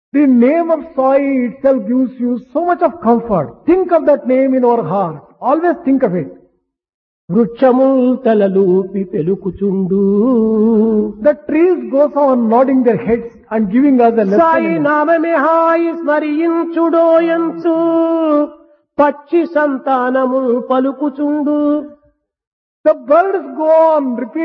The name of Sai itself gives you so much of comfort. Think of that name in our heart. Always think of it. వృక్షముల్ తలలూపి పెలుకుచుండు The trees goes on nodding their heads and giving us a Sai lesson. నామమే హాయి స్మరించుడోయంచు పక్షి సంతానము పలుకుచుండు The birds go on repeating